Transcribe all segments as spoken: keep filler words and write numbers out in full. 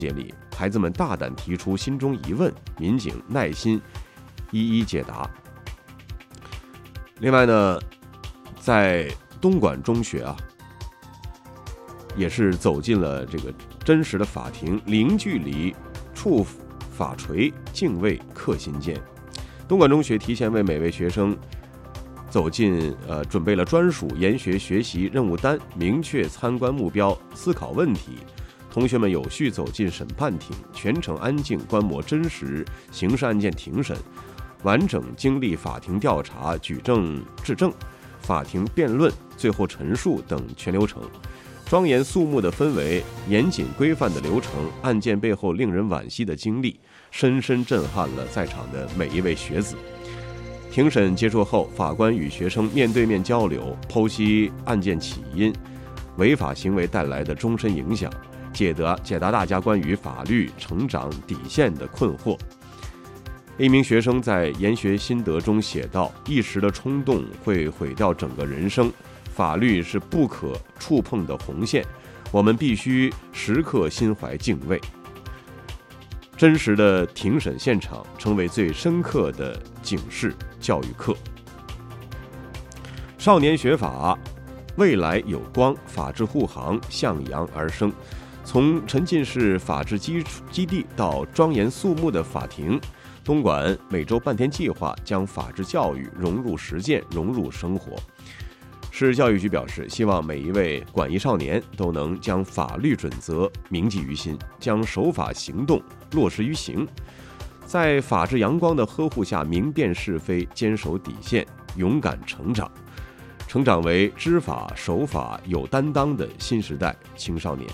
节里，孩子们大胆提出心中疑问，民警耐心一一解答。另外呢，在东莞中学啊，也是走进了这个真实的法庭，零距离触法锤，敬畏刻心剑。东莞中学提前为每位学生走进呃准备了专属研学学习任务单，明确参观目标，思考问题。同学们有序走进审判庭，全程安静观摩真实刑事案件庭审，完整经历法庭调查、举证质证、法庭辩论、最后陈述等全流程。庄严肃穆的氛围，严谨规范的流程，案件背后令人惋惜的经历，深深震撼了在场的每一位学子。庭审结束后，法官与学生面对面交流，剖析案件起因、违法行为带来的终身影响，解答解答大家关于法律成长底线的困惑。一名学生在研学心得中写道：“一时的冲动会毁掉整个人生。法律是不可触碰的红线，我们必须时刻心怀敬畏。”真实的庭审现场成为最深刻的警示教育课。少年学法，未来有光，法治护航向阳而生。从沉浸式法治基基地到庄严肃穆的法庭，东莞每周半天计划将法治教育融入实践，融入生活。市教育局表示，希望每一位管艺少年都能将法律准则铭记于心，将守法行动落实于行，在法治阳光的呵护下明辨是非，坚守底线，勇敢成长，成长为知法守法有担当的新时代青少年。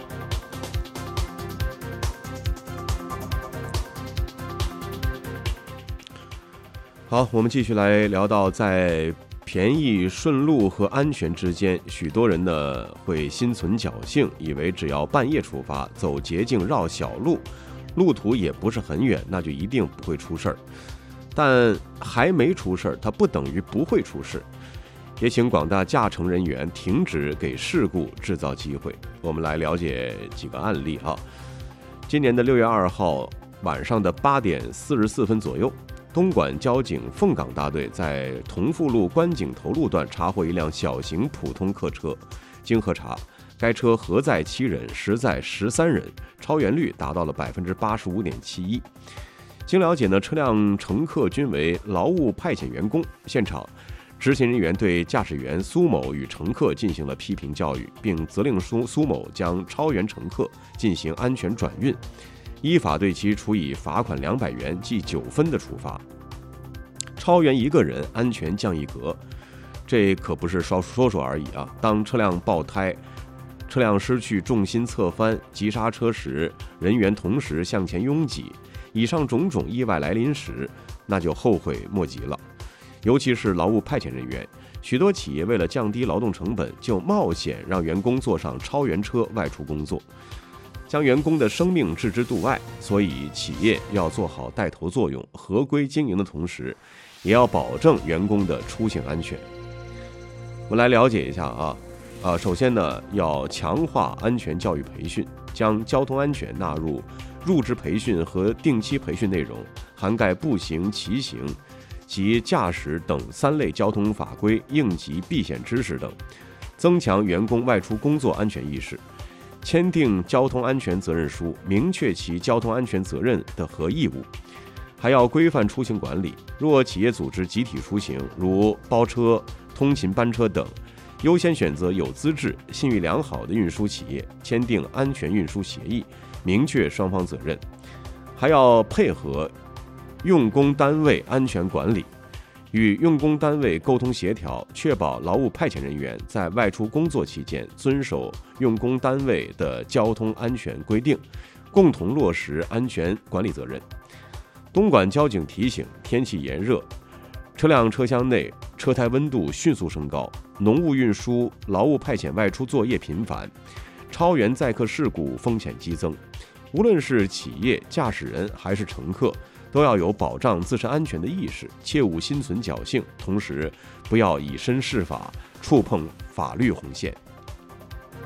好，我们继续来聊到在便宜、顺路和安全之间，许多人呢会心存侥幸，以为只要半夜出发，走捷径、绕小路，路途也不是很远，那就一定不会出事儿。但还没出事儿，它不等于不会出事。也请广大驾乘人员停止给事故制造机会。我们来了解几个案例哈。今年的六月二号晚上的八点四十四分左右，东莞交警凤岗大队在同富路观景头路段查获一辆小型普通客车，经核查，该车核载七人，实载十三人，超员率达到了百分之八十五点七一。经了解呢，车辆乘客均为劳务派遣员工。现场，执勤人员对驾驶员苏某与乘客进行了批评教育，并责令苏苏某将超员乘客进行安全转运。依法对其处以罚款两百元、记九分的处罚。超员一个人，安全降一格，这可不是说说说而已啊！当车辆爆胎、车辆失去重心侧翻、急刹车时，人员同时向前拥挤，以上种种意外来临时，那就后悔莫及了。尤其是劳务派遣人员，许多企业为了降低劳动成本，就冒险让员工坐上超员车外出工作，将员工的生命置之度外。所以企业要做好带头作用，合规经营的同时，也要保证员工的出行安全。我们来了解一下啊，啊，首先呢，要强化安全教育培训，将交通安全纳入入职培训和定期培训内容，涵盖步行、骑行及驾驶等三类交通法规、应急避险知识等，增强员工外出工作安全意识。签订交通安全责任书，明确其交通安全责任的和义务。还要规范出行管理，若企业组织集体出行，如包车、通勤班车等，优先选择有资质、信誉良好的运输企业，签订安全运输协议，明确双方责任。还要配合用工单位安全管理，与用工单位沟通协调，确保劳务派遣人员在外出工作期间遵守用工单位的交通安全规定，共同落实安全管理责任。东莞交警提醒，天气炎热，车辆车厢内车胎温度迅速升高，浓雾运输、劳务派遣外出作业频繁，超员载客事故风险激增。无论是企业、驾驶人还是乘客，都要有保障自身安全的意识，切勿心存侥幸，同时不要以身试法，触碰法律红线。